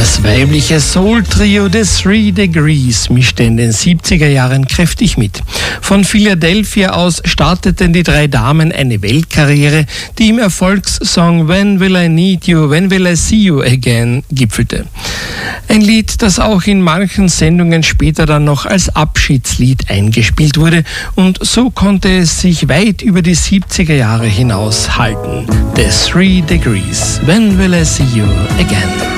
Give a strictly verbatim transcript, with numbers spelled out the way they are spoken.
Das weibliche Soul-Trio The Three Degrees mischte in den siebziger Jahren kräftig mit. Von Philadelphia aus starteten die drei Damen eine Weltkarriere, die im Erfolgssong When Will I Need You, When Will I See You Again gipfelte. Ein Lied, das auch in manchen Sendungen später dann noch als Abschiedslied eingespielt wurde, und so konnte es sich weit über die siebziger Jahre hinaus halten. The Three Degrees, When Will I See You Again?